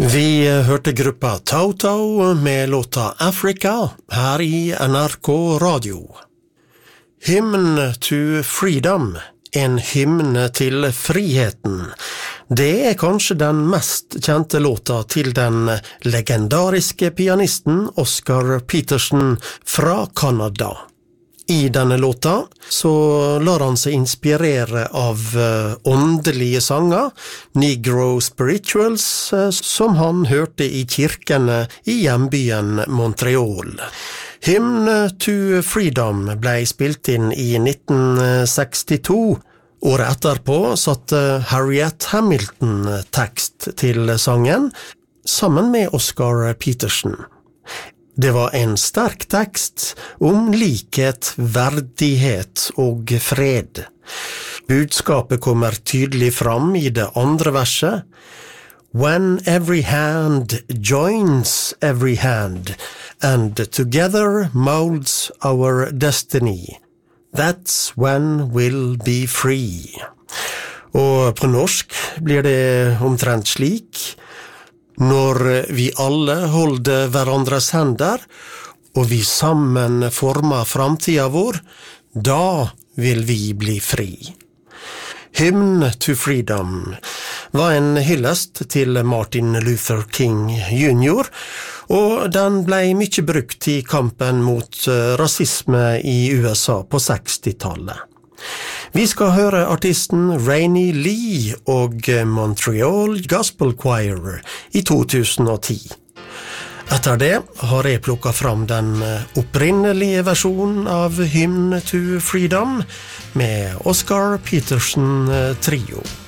Vi hørte gruppa Toto med låta Africa her i NRK Radio. Hymn to Freedom, en hymne til friheten. Det kanskje den mest kjente låta til den legendariske pianisten Oscar Peterson fra Canada. I denne låta så lar han seg inspirere av åndelige sanger, Negro Spirituals, som han hørte i kirkene i hjembyen Montreal. Hymn to Freedom ble spilt inn i 1962. Året etterpå satte Harriet Hamilton tekst til sangen, sammen med Oscar Peterson. Det var en sterk tekst om likhet, verdighet og fred. Budskapet kommer tydelig fram i det andre verset. When every hand joins every hand, and together molds our destiny, that's when we'll be free. Og på norsk blir det omtrent slik. Når vi alle holder hverandres hender, og vi sammen former framtiden vår, da vil vi bli fri. Hymn to Freedom var en hyllest til Martin Luther King Jr., og den ble mye brukt i kampen mot rasisme i USA på 60-tallet. Vi skal høre artisten Rainy Lee og Montreal Gospel Choir i 2010. Etter det har jeg plukket fram den opprinnelige versjonen av Hymn to Freedom med Oscar Peterson Trio.